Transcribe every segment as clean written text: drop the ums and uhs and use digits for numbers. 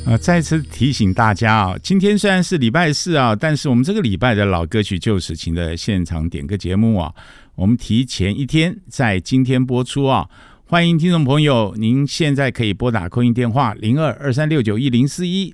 再次提醒大家啊，今天虽然是礼拜四啊，但是我们这个礼拜的老歌曲旧时情的现场点歌节目啊，我们提前一天在今天播出啊。欢迎听众朋友，您现在可以拨打空音电话0223691041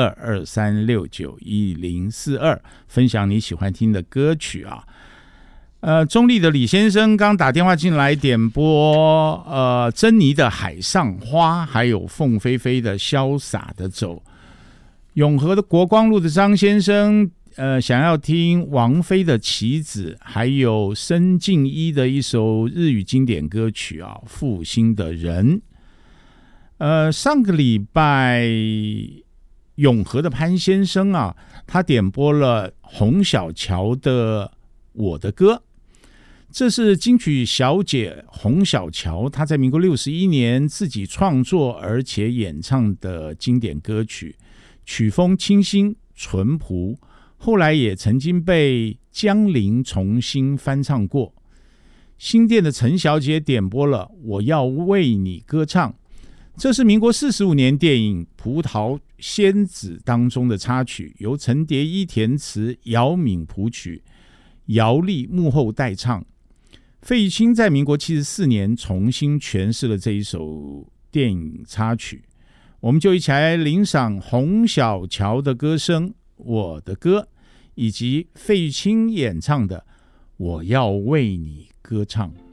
0223691042，分享你喜欢听的歌曲啊。中立的李先生刚打电话进来点播珍妮的《海上花》，还有凤飞飞的《潇洒的走》。永和的国光路的张先生想要听王菲的《棋子》，还有申静一的一首日语经典歌曲啊，《负心的人》。上个礼拜永和的潘先生啊，他点播了洪小乔的《我的歌》。这是金曲小姐洪小乔她在民国61年自己创作而且演唱的经典歌曲，曲风清新淳朴，后来也曾经被江玲重新翻唱过。新店的陈小姐点播了《我要为你歌唱》，这是民国45年电影《葡萄仙子》当中的插曲，由陈蝶衣填词，姚敏谱曲，姚丽幕后代唱。费玉清在民国74年重新诠释了这一首电影插曲，我们就一起来欣赏洪小乔的歌声《我的歌》，以及费玉清演唱的《我要为你歌唱》。